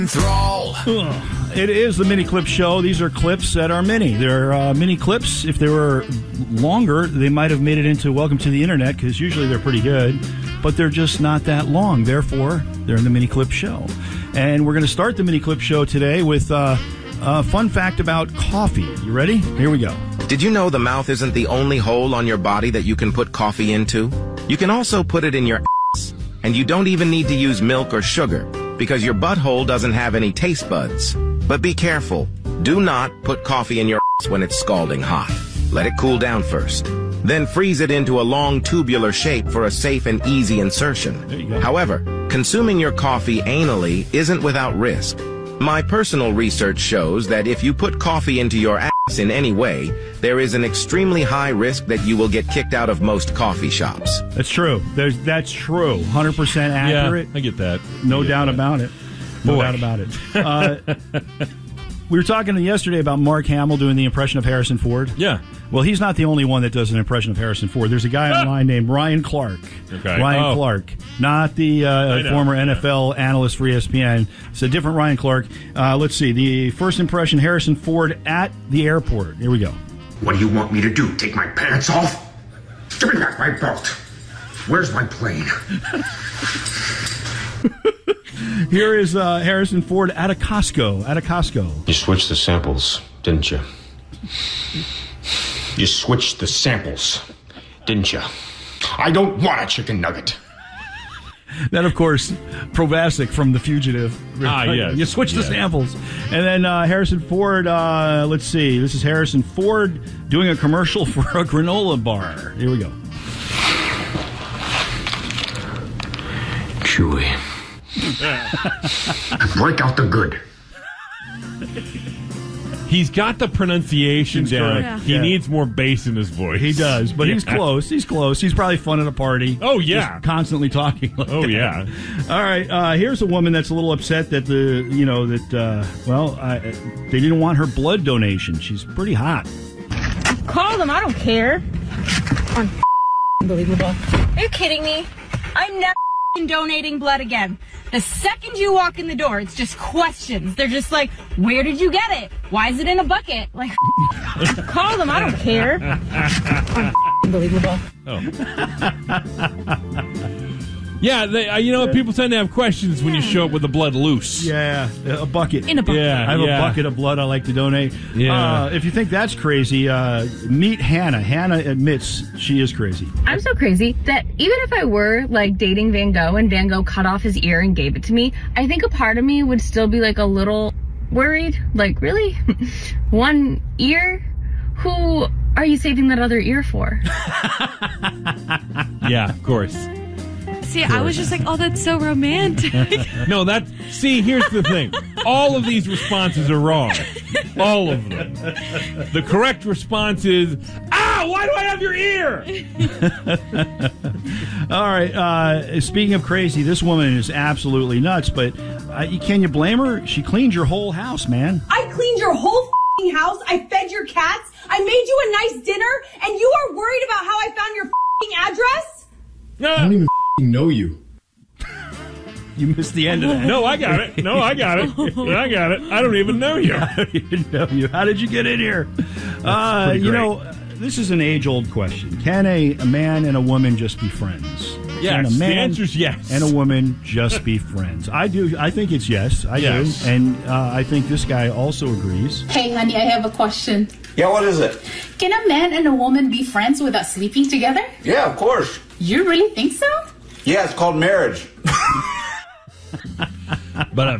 Thrall. It is the Mini Clip Show. These are clips that are mini. They're mini clips. If they were longer, they might have made it into Welcome to the Internet, because usually they're pretty good, but they're just not that long. Therefore, they're in the Mini Clip Show. And we're going to start the Mini Clip Show today with a fun fact about coffee. You ready? Here we go. Did you know the mouth isn't the only hole on your body that you can put coffee into? You can also put it in your ass. And you don't even need to use milk or sugar, because your butthole doesn't have any taste buds. But be careful. Do not put coffee in your ass when it's scalding hot. Let it cool down first. Then freeze it into a long tubular shape for a safe and easy insertion. There you go. However, consuming your coffee anally isn't without risk. My personal research shows that if you put coffee into your ass in any way, there is an extremely high risk that you will get kicked out of most coffee shops. That's true. That's true. 100% accurate. Yeah, I get that. No doubt about it. No Boy. doubt about it. We were talking yesterday about Mark Hamill doing the impression of Harrison Ford. Yeah. Well, he's not the only one that does an impression of Harrison Ford. There's a guy online named Ryan Clark. Okay. Ryan Clark, not the former NFL analyst for ESPN. It's a different Ryan Clark. Let's see. The first impression, Harrison Ford at the airport. Here we go. What do you want me to do? Take my pants off? Give me back my belt. Where's my plane? Here is Harrison Ford at a Costco. You switched the samples, didn't you? You switched the samples, didn't you? I don't want a chicken nugget. Then, of course, Provasic from The Fugitive. Yes. You switch the samples. And then Harrison Ford, let's see. This is Harrison Ford doing a commercial for a granola bar. Here we go. Chewy. Break out the good. He's got the pronunciation down. correct. He Yeah. needs more bass in his voice. He does, but he's close. He's close. He's probably fun at a party. Oh, yeah. Just constantly talking like Oh, that. yeah. All right, here's a woman that's a little upset that they didn't want her blood donation. She's pretty hot. Call them. I don't care. Unbelievable. Are you kidding me? I'm never donating blood again. The second you walk in the door, it's just questions. They're just like, where did you get it? Why is it in a bucket? Like, call them. I don't care. Unbelievable. Yeah, people tend to have questions when you show up with the blood loose. Yeah, a bucket. In a bucket. Yeah, I have a bucket of blood I like to donate. Yeah. If you think that's crazy, meet Hannah. Hannah admits she is crazy. I'm so crazy that even if I were like dating Van Gogh and Van Gogh cut off his ear and gave it to me, I think a part of me would still be like a little worried. Like, really? One ear? Who are you saving that other ear for? Yeah, of course. See, I was just like, oh, that's so romantic. No, here's the thing. All of these responses are wrong. All of them. The correct response is, why do I have your ear? All right, speaking of crazy, this woman is absolutely nuts, but can you blame her? She cleaned your whole house, man. I cleaned your whole f***ing house. I fed your cats. I made you a nice dinner, and you are worried about how I found your f***ing address? I don't even know you. You missed the end of that. No, I got it. I got it. I don't even know you. I don't even know you. How did you get in here? pretty great. This is an age-old question. Can a man and a woman just be friends? Yes, Can a the man answer's yes. and a woman just be friends? I do. I think it's yes. I Yes. do. And I think this guy also agrees. Hey, honey, I have a question. Yeah, what is it? Can a man and a woman be friends without sleeping together? Yeah, of course. You really think so? Yeah, it's called marriage. But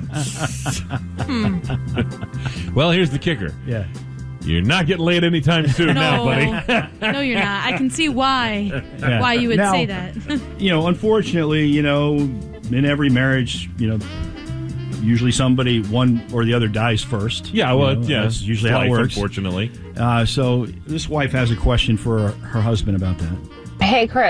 well, here's the kicker. Yeah. You're not getting laid anytime soon now, buddy. No, you're not. I can see why Yeah. you would Now, say that. Unfortunately, in every marriage, usually somebody, one or the other, dies first. Yeah, well, That's usually how it life, works. Unfortunately. So this wife has a question for her husband about that. Hey, Chris.